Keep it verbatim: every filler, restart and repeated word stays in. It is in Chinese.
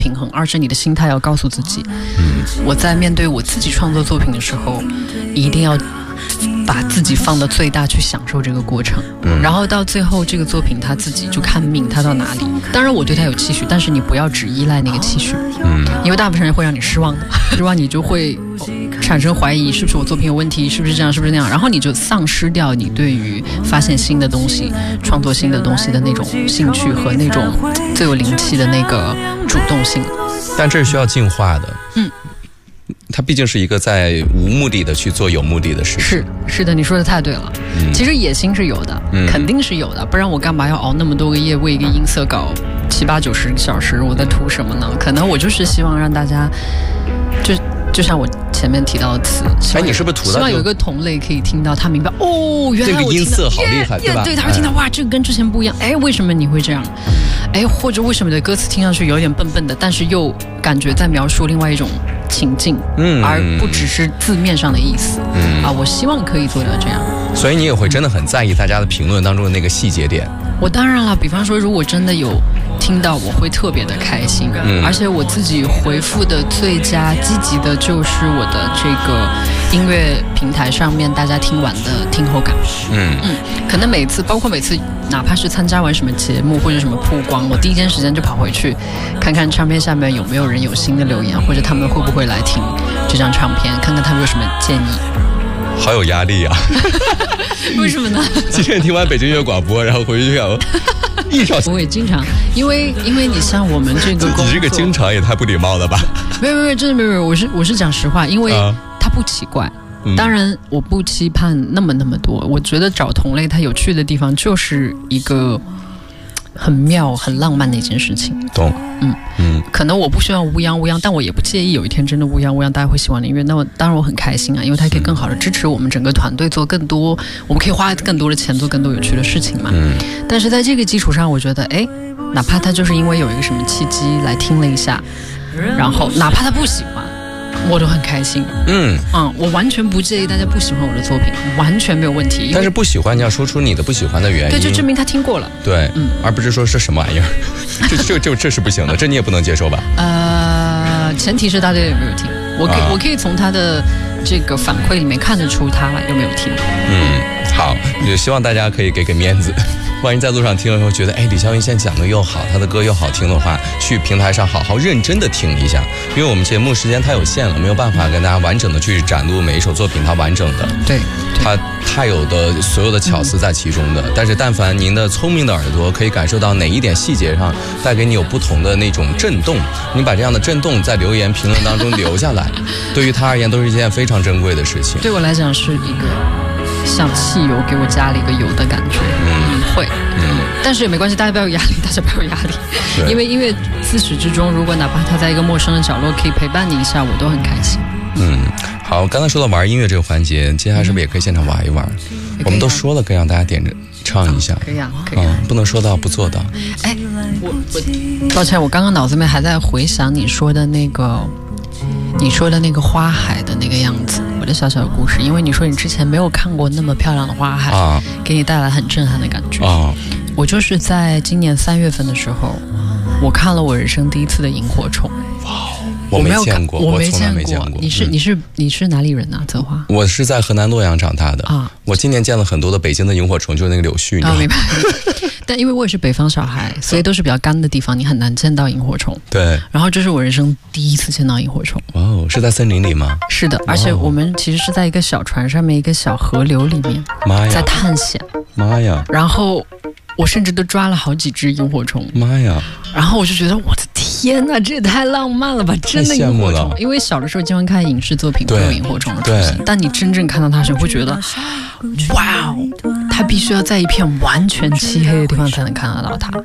平衡，二是你的心态要告诉自己，嗯，我在面对我自己创作作品的时候，一定要把自己放到最大去享受这个过程，嗯，然后到最后这个作品他自己就看命，他到哪里。当然我对他有期许，但是你不要只依赖那个期许，嗯，因为大部分人会让你失望的，失望你就会产生怀疑，是不是我作品有问题，是不是这样，是不是那样，然后你就丧失掉你对于发现新的东西、创作新的东西的那种兴趣和那种最有灵气的那个主动性。 但这是需要进化的， 嗯。 它毕竟是一个在无目的的去做有目的的事情。 是是的，你说的太对了。嗯、其实野心是有的，嗯、肯定是有的，不然我干嘛要熬那么多个夜为一个音色搞七八九十个小时？我在图什么呢？可能我就是希望让大家，就就像我前面提到的词， 哎，你是不是图到希望有一个同类可以听到，他明白哦，原来我这个音色好厉害，对吧？ 对，他会听到、哎、哇，这个跟之前不一样，哎，为什么你会这样？哎，或者为什么你的歌词听上去有点笨笨的，但是又感觉在描述另外一种情境，嗯，而不只是字面上的意思，嗯啊，我希望可以做到这样。 所以你也会真的很在意大家的评论当中的那个细节点。 我当然了，比方说，如果真的有听到，我会特别的开心，嗯，而且我自己回复的最佳积极的就是我的这个音乐平台上面大家听完的听后感，嗯嗯，可能每次，包括每次，哪怕是参加完什么节目或者什么曝光，我第一件时间就跑回去看看唱片下面有没有人有新的留言，或者他们会不会来听这张唱片，看看他们有什么建议。 好有压力啊！ 为什么呢？ 今天听完北京音乐广播，然后回去想一少。 我也经常，因为因为你像我们这个工作， 你这个经常也太不礼貌了吧？ 没有没有，真的没有没有，我是我是讲实话，因为它不奇怪。啊嗯、当然，我不期盼那么那么多。我觉得找同类它有趣的地方，就是一个很妙、很浪漫的一件事情。 懂。 嗯嗯，可能我不希望乌泱乌泱，但我也不介意有一天真的乌泱乌泱大家会喜欢的音乐，那我当然我很开心啊，因为它可以更好的支持我们整个团队做更多，我们可以花更多的钱做更多有趣的事情嘛。嗯，但是在这个基础上，我觉得，哎，哪怕他就是因为有一个什么契机来听了一下，然后哪怕他不喜欢，我都很开心。嗯嗯，我完全不介意大家不喜欢我的作品，完全没有问题。 但是不喜欢你要说出你的不喜欢的原因， 对，就证明他听过了。 对，嗯，而不是说是什么玩意儿，这这这这是不行的，这你也不能接受吧？ 呃，前提是大家有没有听，我可以、啊、我可以从他的这个反馈里面看得出他有没有听。 嗯，好，就希望大家可以给给面子。万一在路上听了以后觉得，哎，李霄云现在讲的又好，他的歌又好听的话，去平台上好好认真的听一下，因为我们节目时间太有限了，没有办法跟大家完整的去展露每一首作品它完整的， 对， 它太有的所有的巧思在其中的。嗯、但是但凡您的聪明的耳朵可以感受到哪一点细节上带给你有不同的那种震动，你把这样的震动在留言评论当中留下来，对于他而言都是一件非常珍贵的事情。 对我来讲是一个像汽油给我加了一个油的感觉。嗯，会，嗯，但是也没关系，大家不要有压力，大家不要有压力，因为因为自始至终，如果哪怕他在一个陌生的角落可以陪伴你一下，我都很开心。 嗯，好，刚才说到玩音乐这个环节，接下来是不是也可以现场玩一玩？嗯、我们都说了，可以让大家点着唱一下， 可以啊，可以啊， 嗯，不能说到不做到。 哎，我我抱歉，我刚刚脑子里面还在回想你说的那个。你说的那个花海的那个样子，我的小小的故事，因为你说你之前没有看过那么漂亮的花海，啊、给你带来很震撼的感觉。啊、我就是在今年三月份的时候，我看了我人生第一次的萤火虫。 哇，我没见过， 我没从来没见过。 你是、嗯、你是你是哪里人呢、啊？泽华？ 我是在河南洛阳长大的啊。我今年见了很多的北京的萤火虫，就是那个柳絮，你知道吗？ 啊，明白。但因为我也是北方小孩，所以都是比较干的地方，你很难见到萤火虫。 对。 然后这是我人生第一次见到萤火虫。 哇哦，是在森林里吗？ 是的，而且我们其实是在一个小船上面，一个小河流里面， 妈呀， 在探险。 妈呀！ 然后我甚至都抓了好几只萤火虫。 妈呀！ 然后我就觉得我的天哪，这也太浪漫了吧！真的萤火虫，因为小的时候经常看影视作品会有萤火虫的出现，但你真正看到它时，会觉得，哇哦，它必须要在一片完全漆黑的地方才能看得到它。